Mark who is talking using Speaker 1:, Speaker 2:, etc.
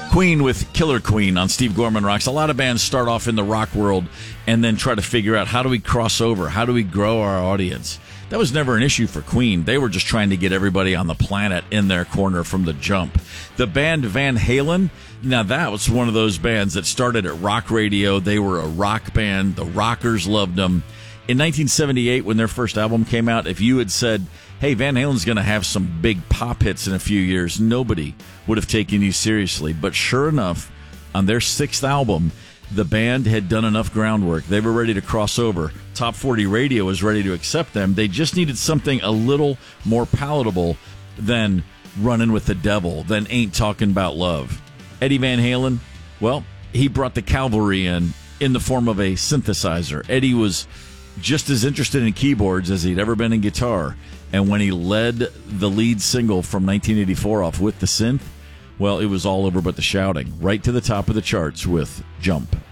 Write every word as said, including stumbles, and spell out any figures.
Speaker 1: Queen with Killer Queen on Steve Gorman Rocks. A lot of bands start off in the rock world and then try to figure out, how do we cross over? How do we grow our audience? That was never an issue for Queen. They were just trying to get everybody on the planet in their corner from the jump. The band Van Halen, now that was one of those bands that started at rock radio. They were a rock band. The rockers loved them. In nineteen seventy-eight, when their first album came out, if you had said, hey, Van Halen's going to have some big pop hits in a few years, nobody would have taken you seriously. But sure enough, on their sixth album, the band had done enough groundwork. They were ready to cross over. Top forty Radio was ready to accept them. They just needed something a little more palatable than Running with the Devil, than Ain't Talking About Love. Eddie Van Halen, well, he brought the cavalry in in the form of a synthesizer. Eddie was just as interested in keyboards as he'd ever been in guitar. And when he led the lead single from nineteen eighty-four off with the synth, well, it was all over but the shouting. Right to the top of the charts with Jump.